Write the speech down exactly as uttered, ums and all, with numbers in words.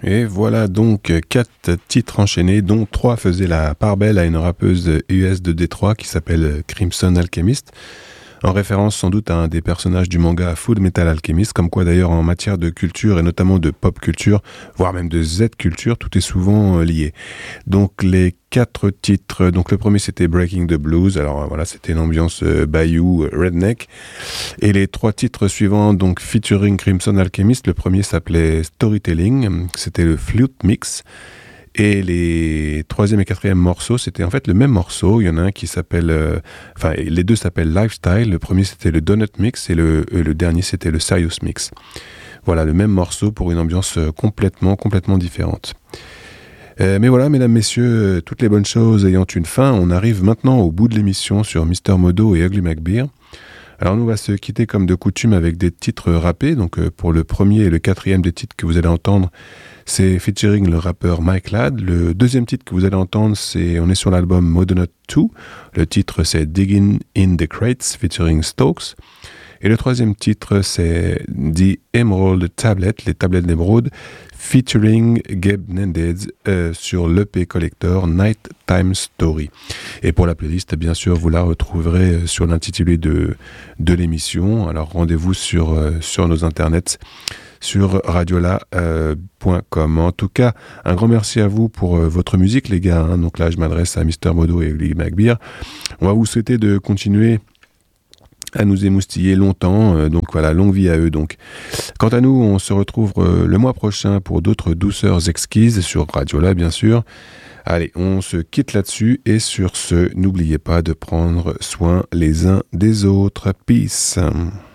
Et voilà donc quatre titres enchaînés, dont trois faisaient la part belle à une rappeuse U S de Détroit qui s'appelle Crimson Alchemist, en référence sans doute à un des personnages du manga Full Metal Alchemist, comme quoi d'ailleurs en matière de culture et notamment de pop culture, voire même de Z-culture, tout est souvent lié. Donc les quatre titres, donc le premier c'était Breaking the Blues, alors voilà, c'était une ambiance bayou redneck, et les trois titres suivants, donc featuring Crimson Alchemist, le premier s'appelait Storytelling, c'était le Flute Mix, et les troisième et quatrième morceaux, c'était en fait le même morceau. Il y en a un qui s'appelle, euh, enfin les deux s'appellent Lifestyle. Le premier c'était le Donut Mix et le, euh, le dernier c'était le Serious Mix. Voilà, le même morceau pour une ambiance complètement, complètement différente. Euh, mais voilà, mesdames, messieurs, toutes les bonnes choses ayant une fin, on arrive maintenant au bout de l'émission sur Mister Modo et Ugly McBeer. Alors nous on va se quitter comme de coutume avec des titres rappés. Donc euh, pour le premier et le quatrième des titres que vous allez entendre, c'est featuring le rappeur Mike Ladd. Le deuxième titre que vous allez entendre, c'est on est sur l'album Modernot deux. Le titre c'est Digging in the Crates featuring Stokes. Et le troisième titre c'est The Emerald Tablet, les tablettes d'émeraude, featuring Gabe Nendez euh, sur l'E P Collector Nighttime Story. Et pour la playlist, bien sûr, vous la retrouverez sur l'intitulé de, de l'émission. Alors rendez-vous sur, euh, sur nos internets, sur radiola point com. En tout cas, un grand merci à vous pour euh, votre musique, les gars. Hein. Donc là, je m'adresse à Mister Modo et Ugly McBeer. On va vous souhaiter de continuer à nous émoustiller longtemps, euh, donc voilà, longue vie à eux. Donc, quant à nous, on se retrouve euh, le mois prochain pour d'autres douceurs exquises sur Radiola, bien sûr. Allez, on se quitte là-dessus et sur ce, n'oubliez pas de prendre soin les uns des autres. Peace.